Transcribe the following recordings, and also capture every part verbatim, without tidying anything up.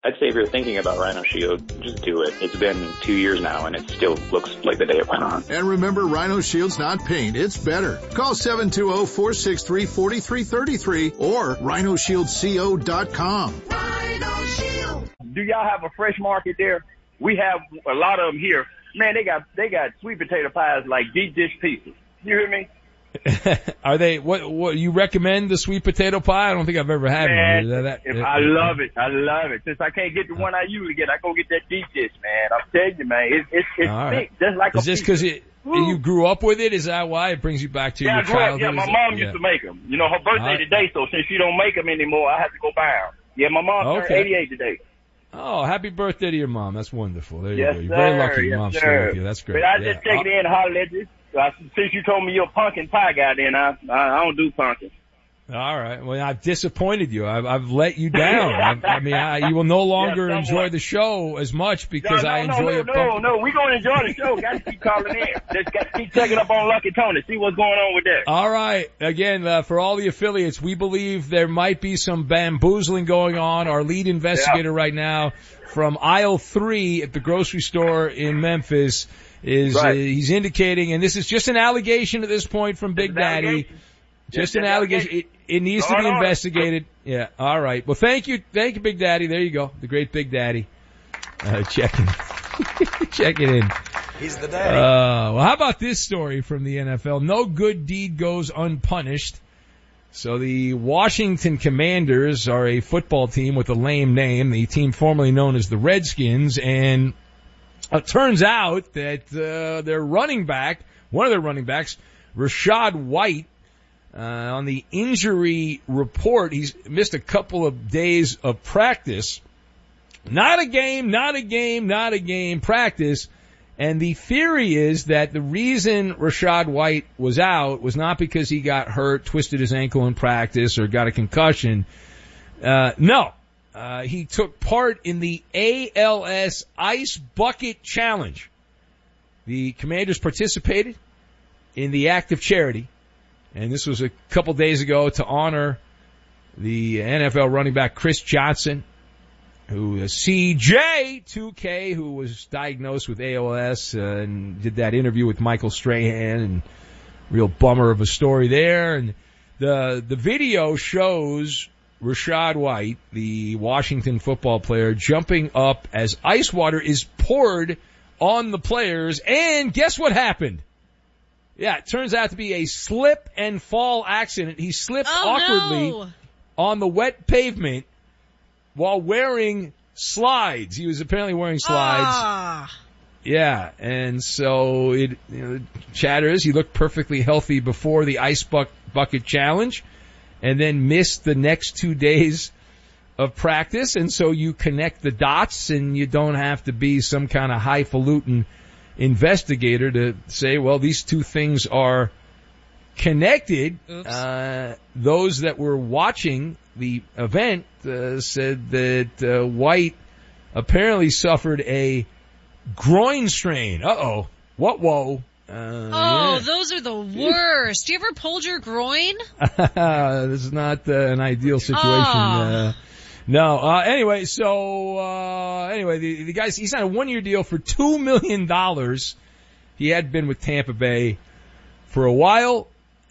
I'd say if you're thinking about Rhino Shield, just do it. It's been two years now, and it still looks like the day it went on. And remember, Rhino Shield's not paint, it's better. Call seven two zero, four six three, four three three three or rhino shield co dot com. Rhino Shield. Do y'all have a fresh market there? We have a lot of them here. Man, they got they got sweet potato pies like deep dish pieces. You hear me? Are they, what, what, you recommend the sweet potato pie? I don't think I've ever had man, one. That, if that, I love it. I love it. Since I can't get the one I usually get, I go get that deep dish, man. I'm telling you, man. It's, it's, it's All thick, right. just like Is a this because you grew up with it? Is that why it brings you back to yeah, your I grew up, childhood? yeah, my Is mom it? used yeah. to make them. You know, her birthday Right. today, so since she don't make them anymore, I have to go buy them. Yeah, my mom turned Okay. eighty-eight today. Oh, happy birthday to your mom. That's wonderful. There you Yes, go. You're sir. very lucky your Yes, mom's sir. still with you. That's great. But I yeah. just take it in and holler at you. Uh, since you told me you're a pumpkin pie guy, then I, I, I don't do pumpkin. All right. Well, I've disappointed you. I've, I've let you down. I've, I mean, I, you will no longer Yeah, enjoy the show as much because no, no, I enjoy no, it. no, no, no. We're going to enjoy the show. Got to keep calling in. Just got to keep checking up on Lucky Tony. See what's going on with that. All right. Again, uh, for all the affiliates, we believe there might be some bamboozling going on. Our lead investigator yeah. right now from aisle three at the grocery store in Memphis is right. uh, he's indicating, and this is just an allegation at this point from Big Daddy. Just yes, an allegation. It, it needs to be investigated. Yeah. All right. Well, thank you. Thank you, Big Daddy. There you go. The great Big Daddy. Uh, checking. checking in. He's the daddy. Uh, well, how about this story from the N F L? No good deed goes unpunished. So the Washington Commanders are a football team with a lame name, the team formerly known as the Redskins, and it turns out that uh, their running back, one of their running backs, Rachaad White, uh, on the injury report, he's missed a couple of days of practice. Not a game, not a game, not a game, practice. And the theory is that the reason Rachaad White was out was not because he got hurt, twisted his ankle in practice, or got a concussion. Uh, no. Uh, he took part in the A L S Ice Bucket Challenge. The Commanders participated in the act of charity, and this was a couple days ago to honor the N F L running back Chris Johnson, who is C J two K, who was diagnosed with A L S, uh, and did that interview with Michael Strahan, and real bummer of a story there. And the the video shows Rachaad White, the Washington football player, jumping up as ice water is poured on the players, and guess what happened? Yeah, it turns out to be a slip and fall accident. He slipped oh, awkwardly no. on the wet pavement while wearing slides. He was apparently wearing slides. Ah. Yeah, and so it, you know, chatters. He looked perfectly healthy before the ice buck, bucket challenge, and then missed the next two days of practice. And so you connect the dots, and you don't have to be some kind of highfalutin investigator to say, well, these two things are connected. Uh, those that were watching the event uh, said that uh, White apparently suffered a groin strain. Uh-oh. What, whoa. Uh, oh, yeah. Those are the worst. Do you ever pulled your groin? This is not uh, an ideal situation. Oh. Uh, no. Uh, anyway, so, uh, anyway, the, the guy, he signed a one-year deal for two million dollars. He had been with Tampa Bay for a while,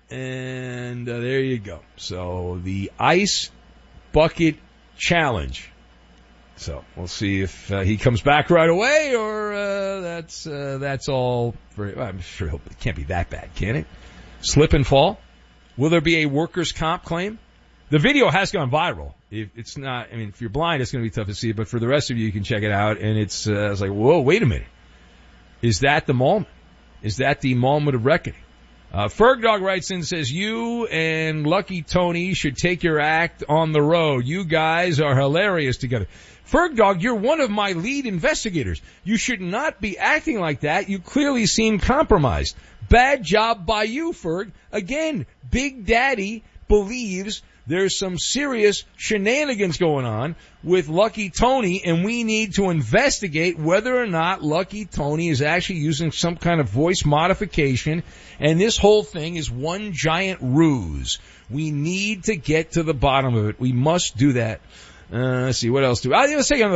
and uh, there you go. So, the Ice Bucket Challenge. So, we'll see if uh, he comes back right away, or uh, that's uh, that's all. For, well, I'm sure he'll, it can't be that bad, can it? Slip and fall? Will there be a workers' comp claim? The video has gone viral. If it's not, I mean, if you're blind, it's going to be tough to see, but for the rest of you, you can check it out, and it's, uh, it's like, whoa, wait a minute. Is that the moment? Is that the moment of reckoning? Uh, Ferg Dog writes in and says, you and Lucky Tony should take your act on the road. You guys are hilarious together. Ferg Dog, you're one of my lead investigators. You should not be acting like that. You clearly seem compromised. Bad job by you, Ferg. Again, Big Daddy believes there's some serious shenanigans going on with Lucky Tony, and we need to investigate whether or not Lucky Tony is actually using some kind of voice modification, and this whole thing is one giant ruse. We need to get to the bottom of it. We must do that. Uh, let's see, what else do I? Let's take another